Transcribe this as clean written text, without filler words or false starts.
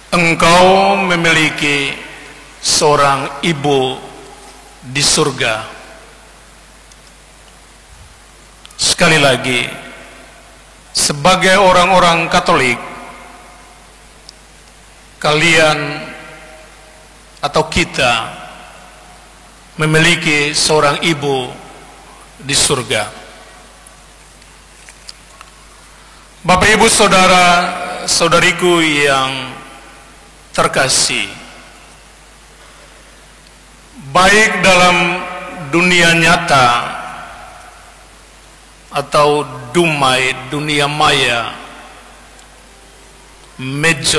Engkau memiliki seorang ibu di surga. Sekali lagi, sebagai orang-orang Katolik, kalian atau kita memiliki seorang ibu di surga. Bapak, Ibu, Saudara, saudariku yang terkasih, baik dalam dunia nyata atau dumai, dunia maya,